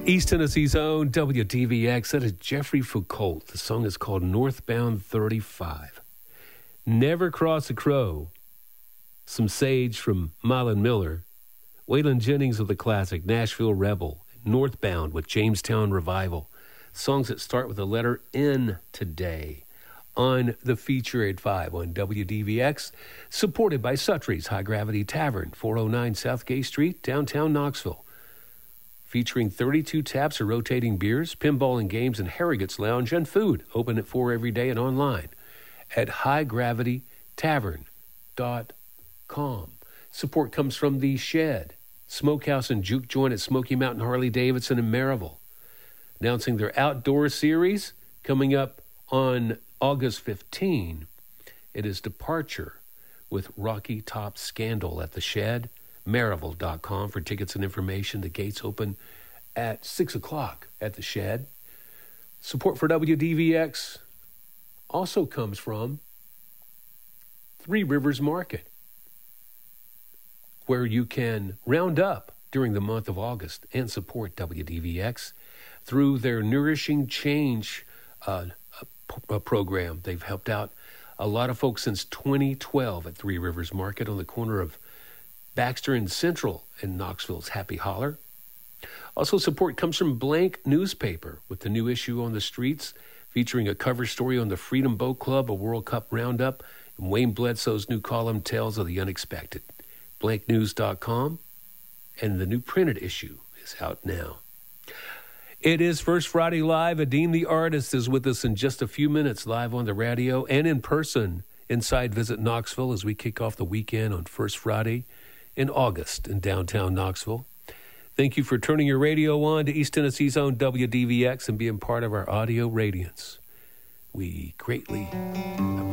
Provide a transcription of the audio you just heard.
East Tennessee's own WDVX. That is Jeffrey Foucault. The song is called Northbound 35. Never Cross a Crow. Some Sage from Mylan Miller. Waylon Jennings with the classic Nashville Rebel. Northbound with Jamestown Revival. Songs that start with the letter N today on the feature at 5 on WDVX. Supported by Suttrie's High Gravity Tavern, 409 South Gay Street, downtown Knoxville. Featuring 32 taps of rotating beers, pinball and games, and Harrogate's Lounge and food. Open at 4 every day and online at highgravitytavern.com. Support comes from The Shed, Smokehouse and Juke Joint at Smoky Mountain Harley-Davidson in Maryville. Announcing their outdoor series coming up on August 15. It is Departure with Rocky Top Scandal at The Shed. Maryville.com for tickets and information. The gates open at 6 o'clock at The Shed. Support for WDVX also comes from Three Rivers Market, where you can round up during the month of August and support WDVX through their Nourishing Change program. They've helped out a lot of folks since 2012 at Three Rivers Market on the corner of Baxter and Central in Knoxville's Happy Holler. Also, support comes from Blank Newspaper with the new issue on the streets featuring a cover story on the Freedom Boat Club, a World Cup roundup, and Wayne Bledsoe's new column, Tales of the Unexpected. Blanknews.com, and the new printed issue is out now. It is First Friday Live. Adeem the Artist is with us in just a few minutes, live on the radio and in person inside Visit Knoxville as we kick off the weekend on First Friday in August in downtown Knoxville. Thank you for turning your radio on to East Tennessee's own WDVX and being part of our audio radiance. We greatly